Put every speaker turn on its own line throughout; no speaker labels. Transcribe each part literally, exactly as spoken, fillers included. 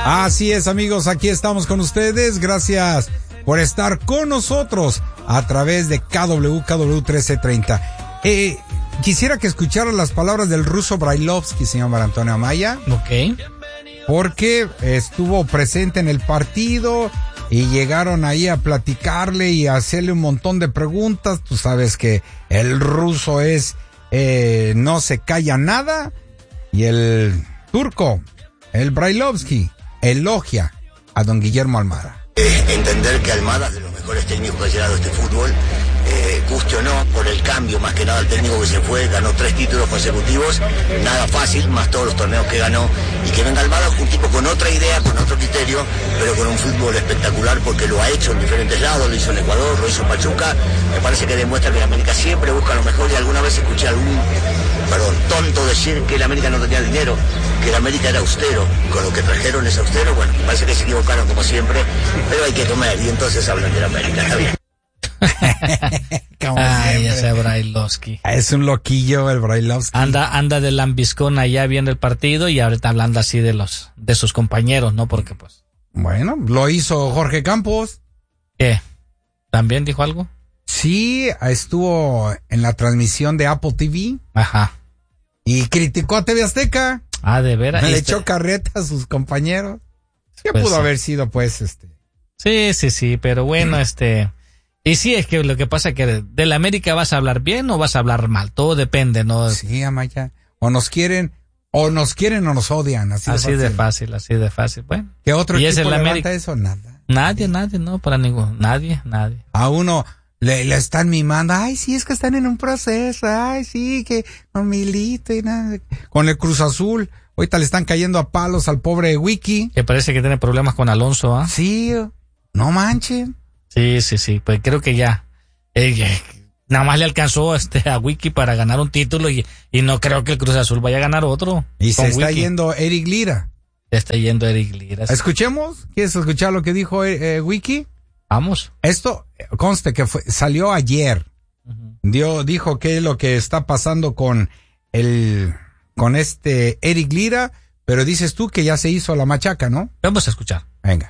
Así es, amigos, aquí estamos con ustedes. Gracias por estar con nosotros a través de K W K W trece treinta. Eh, quisiera que escucharan las palabras del ruso Brailovsky, señor Mar Antonio Amaya.
Ok.
Porque estuvo presente en el partido y llegaron ahí a platicarle y a hacerle un montón de preguntas. Tú sabes que el ruso es, eh, no se calla nada. Y el turco, el Brailovsky, elogia a don Guillermo Almada.
Eh, entender que Almada es de los mejores técnicos que ha llegado a este fútbol, eh, guste o no, por el cambio, más que nada el técnico que se fue, ganó tres títulos consecutivos, nada fácil, más todos los torneos que ganó, y que venga Almada, un tipo con otra idea, con otro criterio, pero con un fútbol espectacular, porque lo ha hecho en diferentes lados, lo hizo en Ecuador, lo hizo en Pachuca, me parece que demuestra que la América siempre busca lo mejor, y alguna vez escuché a algún, perdón, tonto decir que la América no tenía dinero, que la América era austero, con lo que trajeron es austero, bueno, parece que se equivocaron como siempre, pero hay que comer, y entonces hablan de la América, está bien.
Ay, ese Brailovsky.
Es un loquillo el Brailovsky.
Anda, anda de lambiscón allá viendo el partido y ahorita hablando así de los, de sus compañeros, ¿no? Porque pues.
Bueno, lo hizo Jorge Campos.
¿Qué? ¿También dijo algo?
Sí, estuvo en la transmisión de Apple T V.
Ajá.
Y criticó a T V Azteca.
Ah, de veras.
Le
este...
echó carreta a sus compañeros. ¿Qué
pues
pudo
sí.
haber sido, pues, este?
Sí, sí, sí, pero bueno, este... Y sí, es que lo que pasa es que de la América vas a hablar bien o vas a hablar mal, todo depende, ¿no?
Sí, Amaya. O nos quieren, o nos quieren o nos odian, así,
así
de,
de
fácil.
fácil, así de fácil. Bueno.
¿Qué otro
¿Y
equipo
es el
levanta
América?
eso? Nada.
Nadie, nadie, no, para ninguno, nadie, nadie.
A uno le, le están mimando, ay, sí, es que están en un proceso, ay, sí, que con Milito y nada. Con el Cruz Azul, ahorita le están cayendo a palos al pobre Wiki.
Que parece que tiene problemas con Alonso, ¿ah? ¿eh?
Sí, no manchen.
Sí, sí, sí, pues creo que ya. Eh, nada más le alcanzó este a Wiki para ganar un título y, y no creo que el Cruz Azul vaya a ganar otro.
Y se está
Wiki.
yendo Eric Lira.
Se está yendo Eric Lira.
¿Escuchemos? ¿Quieres escuchar lo que dijo eh, Wiki?
Vamos.
Esto, conste que fue, salió ayer. Uh-huh. Dio, dijo que es lo que está pasando con el, con este Eric Lira, pero dices tú que ya se hizo la machaca, ¿no?
Vamos a escuchar.
Venga.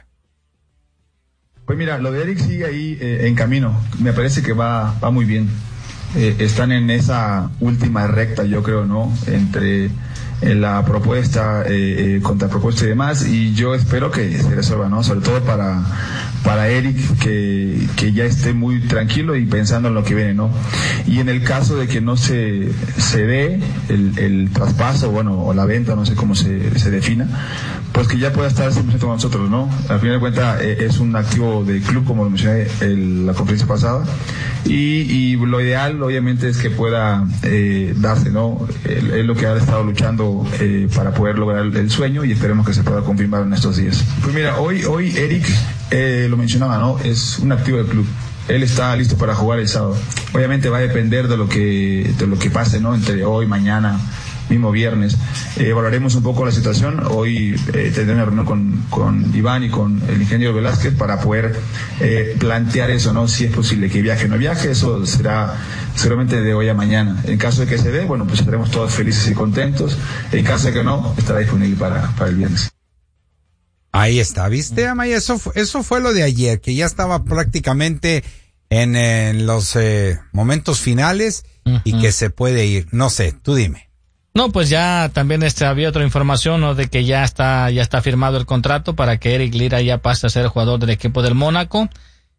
Pues mira, lo de Eric sigue ahí eh, en camino. Me parece que va, va muy bien. Eh, están en esa última recta, yo creo, ¿no? Entre eh, la propuesta, eh, eh, contrapropuesta y demás. Y yo espero que se resuelva, ¿no? Sobre todo para, para Eric, que, que ya esté muy tranquilo y pensando en lo que viene, ¿no? Y en el caso de que no se, se dé el, el traspaso, bueno, o la venta, no sé cómo se, se defina, pues que ya pueda estar cien por ciento con nosotros, ¿no? Al final de cuentas eh, es un activo del club, como lo mencioné en la conferencia pasada, y, y lo ideal obviamente es que pueda eh, darse, ¿no? Es lo que ha estado luchando eh, para poder lograr el, el sueño, y esperemos que se pueda confirmar en estos días. Pues mira, hoy, hoy Eric, eh, lo mencionaba, ¿no? Es un activo del club. Él está listo para jugar el sábado. Obviamente va a depender de lo que, de lo que pase, ¿no? Entre hoy, mañana, mismo viernes. Eh, evaluaremos un poco la situación. Hoy eh, tendré una reunión con, con Iván y con el ingeniero Velázquez para poder eh, plantear eso, ¿no? Si es posible que viaje o no viaje, eso será seguramente de hoy a mañana. En caso de que se dé, bueno, pues estaremos todos felices y contentos. En caso de que no, estará disponible para, para el viernes.
Ahí está, ¿viste, Amaya? Eso, eso fue lo de ayer, que ya estaba prácticamente en, en los eh, momentos finales uh-huh. y que se puede ir. No sé, tú dime.
No, pues ya también este había otra información, ¿no? De que ya está ya está firmado el contrato para que Eric Lira ya pase a ser jugador del equipo del Mónaco.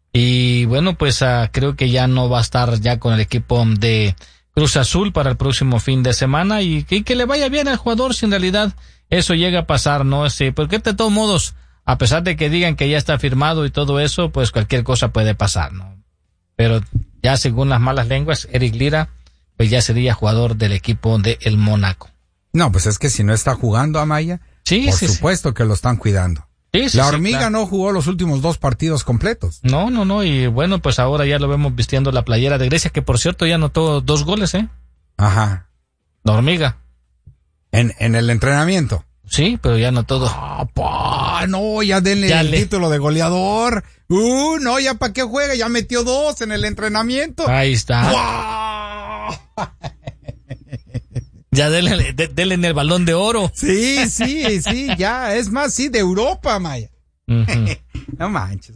Y bueno, pues uh, creo que ya no va a estar ya con el equipo de Cruz Azul para el próximo fin de semana, y, y que le vaya bien al jugador si en realidad eso llega a pasar, ¿no? Sí, porque de todos modos, a pesar de que digan que ya está firmado y todo eso, pues cualquier cosa puede pasar, ¿no? Pero ya según las malas lenguas, Eric Lira pues ya sería jugador del equipo de el Mónaco.
No, pues es que si no está jugando, Amaya,
sí,
por
sí,
supuesto sí. que lo están cuidando.
Sí, sí,
la
sí,
hormiga
claro.
no jugó los últimos dos partidos completos.
No, no, no, y bueno, pues ahora ya lo vemos vistiendo la playera de Grecia, que por cierto ya anotó dos goles, ¿eh?
Ajá.
La hormiga.
En, en el entrenamiento.
Sí, pero ya anotó dos.
Ah, pa, no, ya denle
ya
el
le...
título de goleador. Uh, no, ya para qué juega, ya metió dos en el entrenamiento.
Ahí está.
¡Wow!
Ya denle, de, denle en el Balón de Oro.
Sí, sí, sí, ya, es más, sí, de Europa, Maya. Uh-huh. No manches.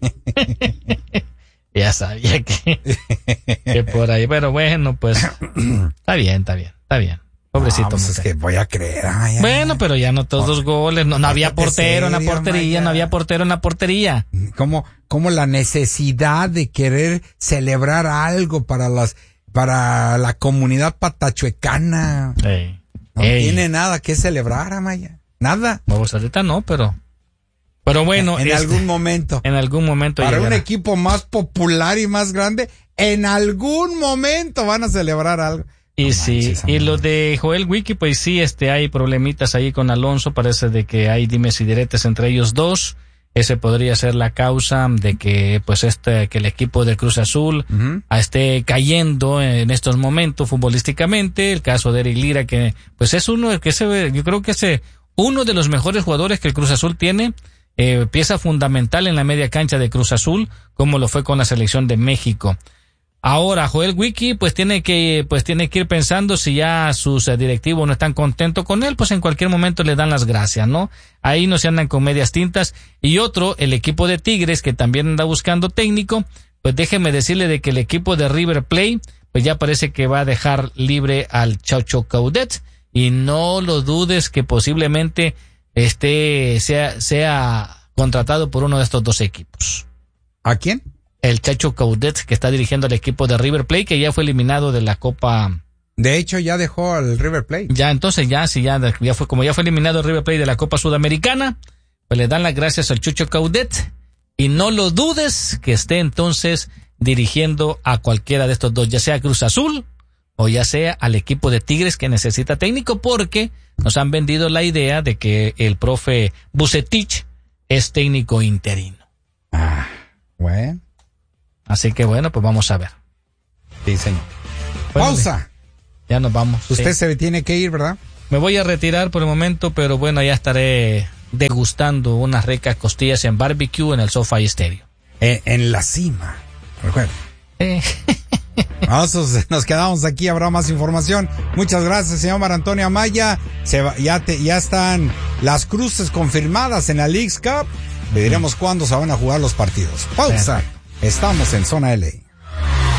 Ya sabía que, que por ahí, pero bueno, pues, está bien, está bien, está bien. Pobrecito.
No, pues es que voy a creer. Ay,
bueno, pero ya no todos los goles, no, no había portero serio, en la portería, Maya. no había portero en la portería.
Como, como la necesidad de querer celebrar algo para las, para la comunidad patachuecana.
Ey.
No
Ey.
tiene nada que celebrar, Amaya. Nada.
Vamos, ahorita no, pero, pero bueno.
En, en
este,
algún momento.
En algún momento.
Para
llegará.
un equipo más popular y más grande, en algún momento van a celebrar algo.
Y
no
sí,
manches,
y lo de Joel Wiki, pues sí, este, hay problemitas ahí con Alonso, parece de que hay dimes y diretes entre ellos dos. Ese podría ser la causa de que, pues este, que el equipo de Cruz Azul uh-huh. esté cayendo en estos momentos futbolísticamente. El caso de Eric Lira, que, pues es uno, que se, yo creo que es uno de los mejores jugadores que el Cruz Azul tiene, eh, pieza fundamental en la media cancha de Cruz Azul, como lo fue con la selección de México. Ahora, Joel Wiki, pues tiene que, pues tiene que ir pensando si ya sus eh, directivos no están contentos con él, pues en cualquier momento le dan las gracias, ¿no? Ahí no se andan con medias tintas. Y otro, el equipo de Tigres, que también anda buscando técnico, pues déjeme decirle de que el equipo de River Plate, pues ya parece que va a dejar libre al Chacho Coudet, y no lo dudes que posiblemente este sea, sea contratado por uno de estos dos equipos.
¿A quién?
El Chacho Coudet, que está dirigiendo al equipo de River Plate, que ya fue eliminado de la Copa.
De hecho, ya dejó al River Plate.
Ya, entonces ya, sí, ya, ya fue, como ya fue eliminado el River Plate de la Copa Sudamericana, pues le dan las gracias al Chucho Coudet, y no lo dudes que esté entonces dirigiendo a cualquiera de estos dos, ya sea Cruz Azul, o ya sea al equipo de Tigres que necesita técnico, porque nos han vendido la idea de que el profe Vucetich es técnico interino.
Ah, bueno.
Así que bueno, pues vamos a ver.
Sí, señor.
Bueno,
pausa.
Ya nos vamos.
Usted
sí.
se tiene que ir, ¿verdad?
Me voy a retirar por el momento, pero bueno, ya estaré degustando unas ricas costillas en barbecue en el SoFi Stereo.
En, en la cima. Recuerda.
Eh.
Nosotros nos quedamos aquí, habrá más información. Muchas gracias, señor Mar Antonio Amaya. Se va, ya, te, ya están las cruces confirmadas en la Leagues Cup. Le diremos cuándo se van a jugar los partidos. Pausa. Estamos en Zona L A.